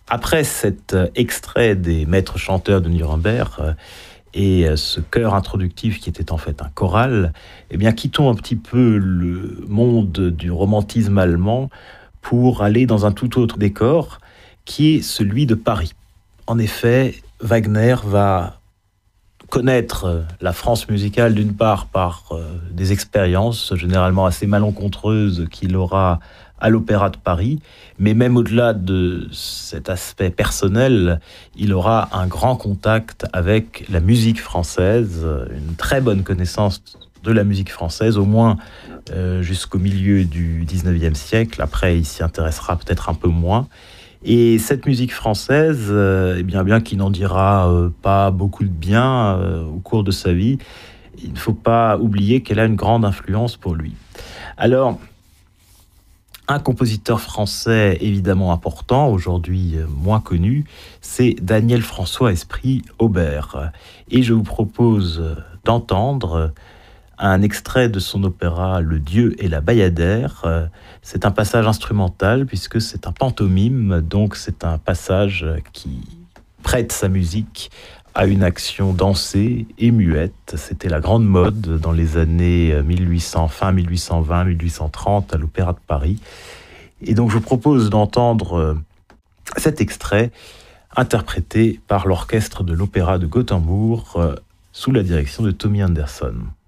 après cet extrait des maîtres chanteurs de Nuremberg et ce chœur introductif qui était en fait un choral, eh bien, quittons un petit peu le monde du romantisme allemand pour aller dans un tout autre décor qui est celui de Paris. En effet, Wagner va connaître la France musicale d'une part par des expériences généralement assez malencontreuses qu'il aura à l'Opéra de Paris, mais même au-delà de cet aspect personnel, il aura un grand contact avec la musique française, une très bonne connaissance de la musique française, au moins jusqu'au milieu du 19e siècle. Après, il s'y intéressera peut-être un peu moins. Et cette musique française, eh bien qu'il n'en dira pas beaucoup de bien au cours de sa vie, il ne faut pas oublier qu'elle a une grande influence pour lui. Alors, un compositeur français évidemment important, aujourd'hui moins connu, c'est Daniel François Esprit Auber. Et je vous propose d'entendre un extrait de son opéra Le Dieu et la Bayadère. C'est un passage instrumental puisque c'est un pantomime, donc c'est un passage qui prête sa musique à une action dansée et muette. C'était la grande mode dans les années 1800, fin 1820, 1830 à l'Opéra de Paris. Et donc je vous propose d'entendre cet extrait interprété par l'orchestre de l'Opéra de Gothenburg sous la direction de Tommy Anderson.